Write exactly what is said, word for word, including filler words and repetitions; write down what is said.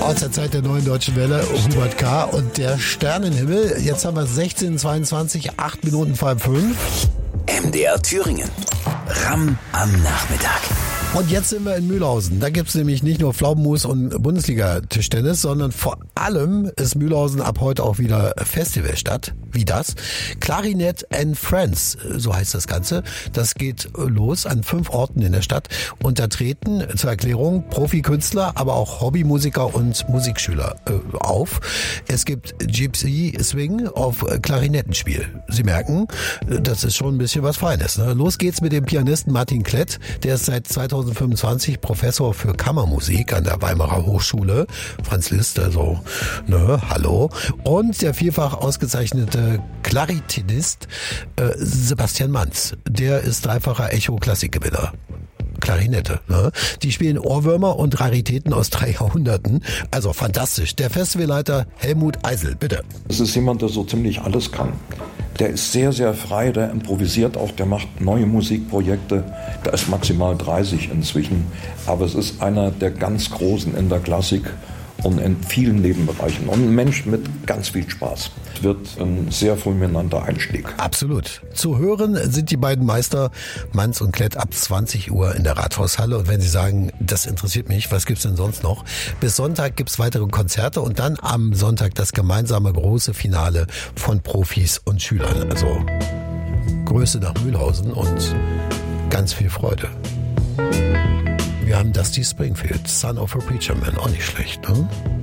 aus der Zeit der Neuen Deutschen Welle, Hubert K. und der Sternenhimmel. Jetzt haben wir sechzehn Uhr zweiundzwanzig, acht Minuten vor fünf. M D R Thüringen. Ram am Nachmittag. Und jetzt sind wir in Mühlhausen. Da gibt's nämlich nicht nur Pflaumenmus und Bundesliga-Tischtennis, sondern vor allem ist Mühlhausen ab heute auch wieder Festivalstadt. Wie das? Clarinet and Friends, so heißt das Ganze. Das geht los an fünf Orten in der Stadt. Und da treten zur Erklärung Profikünstler, aber auch Hobbymusiker und Musikschüler äh, auf. Es gibt Gypsy Swing auf Klarinettenspiel. Sie merken, das ist schon ein bisschen was Feines. Ne? Los geht's mit dem Pianisten Martin Klett. Der ist seit zweitausendfünfundzwanzig Professor für Kammermusik an der Weimarer Hochschule. Franz Liszt, also, ne, hallo. Und der vielfach ausgezeichnete Klarinettist äh, Sebastian Manz. Der ist dreifacher Echo-Klassikgewinner. Klarinette, ne? Die spielen Ohrwürmer und Raritäten aus drei Jahrhunderten. Also fantastisch. Der Festivalleiter Helmut Eisel, bitte. Es ist jemand, der so ziemlich alles kann. Der ist sehr, sehr frei, der improvisiert auch, der macht neue Musikprojekte. Der ist maximal dreißig inzwischen. Aber es ist einer der ganz Großen in der Klassik und in vielen Nebenbereichen. Und ein Mensch mit ganz viel Spaß. Es wird ein sehr fulminanter Einstieg. Absolut. Zu hören sind die beiden Meister Manz und Klett ab zwanzig Uhr in der Rathaushalle. Und wenn Sie sagen, das interessiert mich, was gibt's denn sonst noch? Bis Sonntag gibt's weitere Konzerte und dann am Sonntag das gemeinsame große Finale von Profis und Schülern. Also Grüße nach Mühlhausen und ganz viel Freude. Wir haben Dusty Springfield, Son of a Preacher Man, auch nicht schlecht, ne?